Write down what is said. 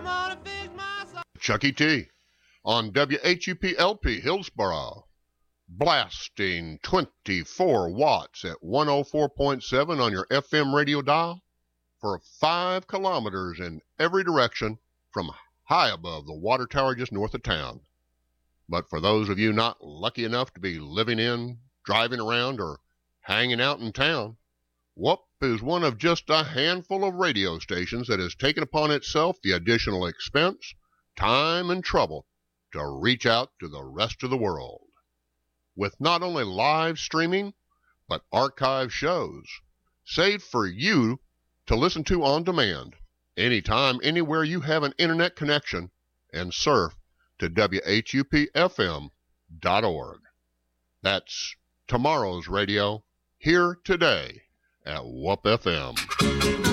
Chucky T on WHUP-LP Hillsboro, blasting 24 watts at 104.7 on your FM radio dial for 5 kilometers in every direction from high above the water tower just north of town. But for those of you not lucky enough to be living in, driving around, or hanging out in town, WHUP is one of just a handful of radio stations that has taken upon itself the additional expense, time, and trouble to reach out to the rest of the world. With not only live streaming, but archive shows, saved for you to listen to on demand, anytime, anywhere you have an internet connection, and surf to WHUPFM.org. That's tomorrow's radio, here today at WHUP FM.